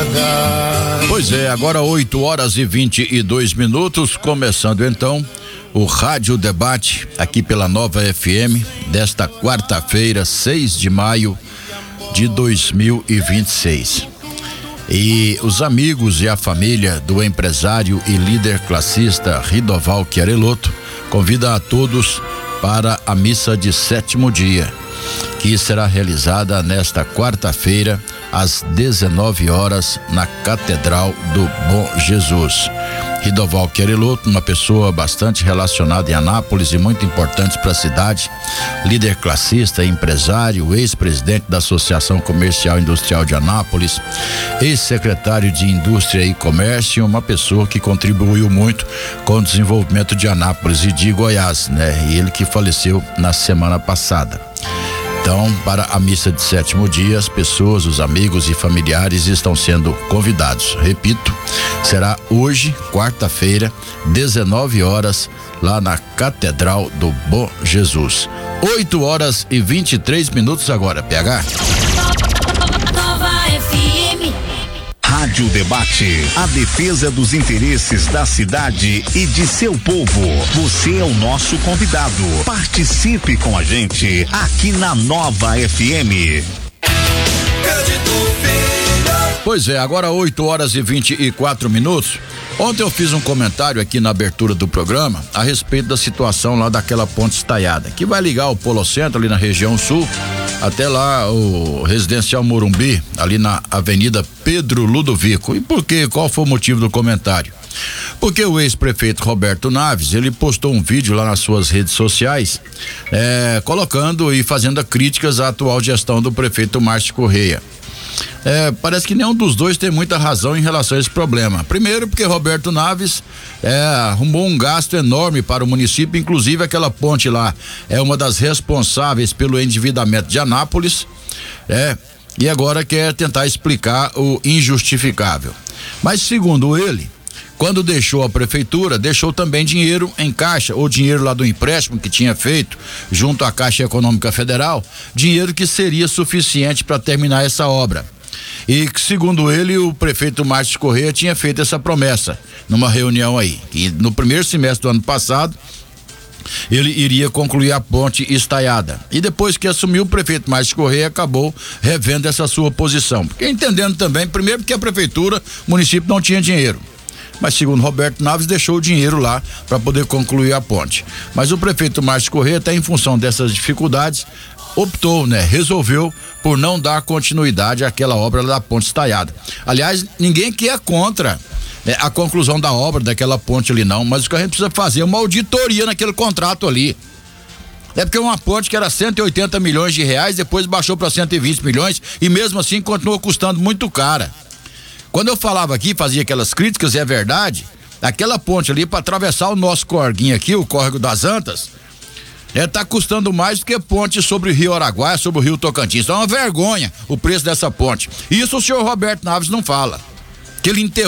pagar. Pois é, agora 8h22, começando então o Rádio Debate aqui pela Nova FM desta quarta-feira, 6 de maio de 2026. E os amigos e a família do empresário e líder classista Ridoval Chiarelotto convida a todos para a missa de sétimo dia, que será realizada nesta quarta-feira às 19 horas na Catedral do Bom Jesus. Ridoval Chiarelotto, uma pessoa bastante relacionada em Anápolis e muito importante para a cidade, líder classista, empresário, ex-presidente da Associação Comercial e Industrial de Anápolis, ex-secretário de Indústria e Comércio, uma pessoa que contribuiu muito com o desenvolvimento de Anápolis e de Goiás, né? E ele que faleceu na semana passada. Então, para a missa de sétimo dia, as pessoas, os amigos e familiares estão sendo convidados. Repito, será hoje, quarta-feira, 19 horas, lá na Catedral do Bom Jesus. 8h23 agora, PH. Nova FM. Rádio Debate, a defesa dos interesses da cidade e de seu povo. Você é o nosso convidado. Participe com a gente aqui na Nova FM. Pois é, agora 8h24. Ontem eu fiz um comentário aqui na abertura do programa a respeito da situação lá daquela ponte estaiada, que vai ligar o Polo Centro ali na região sul até lá o Residencial Morumbi, ali na Avenida Pedro Ludovico. E por quê? Qual foi o motivo do comentário? Porque o ex-prefeito Roberto Naves, ele postou um vídeo lá nas suas redes sociais, colocando e fazendo críticas à atual gestão do prefeito Márcio Correia. Parece que nenhum dos dois tem muita razão em relação a esse problema. Primeiro, porque Roberto Naves arrumou um gasto enorme para o município, inclusive aquela ponte lá é uma das responsáveis pelo endividamento de Anápolis, e agora quer tentar explicar o injustificável. Mas segundo ele, quando deixou a prefeitura, deixou também dinheiro em caixa, ou dinheiro lá do empréstimo que tinha feito junto à Caixa Econômica Federal, dinheiro que seria suficiente para terminar essa obra. E que, segundo ele, o prefeito Márcio Correia tinha feito essa promessa numa reunião aí, que no primeiro semestre do ano passado ele iria concluir a ponte estaiada. E depois que assumiu, o prefeito Márcio Correia acabou revendo essa sua posição, porque entendendo também, primeiro porque a prefeitura, o município não tinha dinheiro. Mas segundo Roberto Naves, deixou o dinheiro lá para poder concluir a ponte. Mas o prefeito Márcio Correia, até em função dessas dificuldades, optou, resolveu por não dar continuidade àquela obra da ponte estaiada. Aliás, ninguém que é contra a conclusão da obra daquela ponte ali não, mas o que a gente precisa fazer é uma auditoria naquele contrato ali. Porque uma ponte que era 180 milhões de reais, depois baixou para 120 milhões e mesmo assim continuou custando muito cara. Quando eu falava aqui, fazia aquelas críticas, e é verdade, aquela ponte ali para atravessar o nosso corguinho aqui, o Córrego das Antas, tá custando mais do que ponte sobre o Rio Araguaia, sobre o Rio Tocantins. Então é uma vergonha o preço dessa ponte. Isso o senhor Roberto Naves não fala, que ele